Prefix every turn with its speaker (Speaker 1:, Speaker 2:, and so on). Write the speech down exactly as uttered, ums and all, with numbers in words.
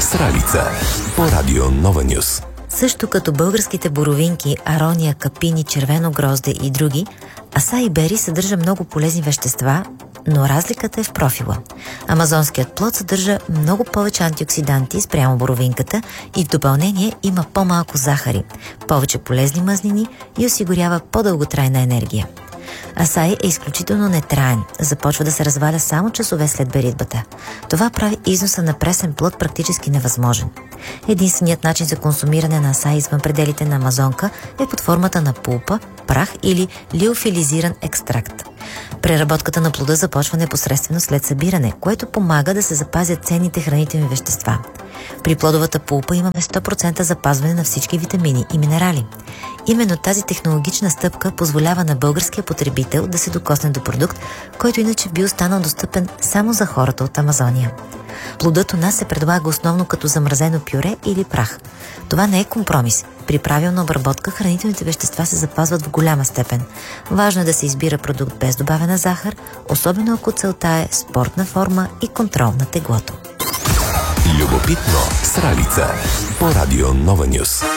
Speaker 1: Сралица по радио Нова Нюс.
Speaker 2: Също като българските боровинки, арония, капини, червено грозде и други, асаи бери съдържа много полезни вещества, но разликата е в профила. Амазонският плод съдържа много повече антиоксиданти спрямо боровинката и в допълнение има по-малко захари, повече полезни мазнини и осигурява по-дълготрайна енергия. Асаи е изключително нетраен, започва да се разваля само часове след беритбата. Това прави износа на пресен плод практически невъзможен. Единственият начин за консумиране на асаи извън пределите на Амазонка е под формата на пулпа, прах или лиофилизиран екстракт. Преработката на плода започва непосредствено след събиране, което помага да се запазят ценните хранителни вещества. При плодовата пулпа имаме сто процента запазване на всички витамини и минерали. Именно тази технологична стъпка позволява на българския потребител да се докосне до продукт, който иначе би останал достъпен само за хората от Амазония. Плодът у нас се предлага основно като замразено пюре или прах. Това не е компромис. При правилна обработка хранителните вещества се запазват в голяма степен. Важно е да се избира продукт без добавена захар, особено ако целта е спортна форма и контрол на теглото.
Speaker 1: Любопитно Сралица по радио Нова Нюс.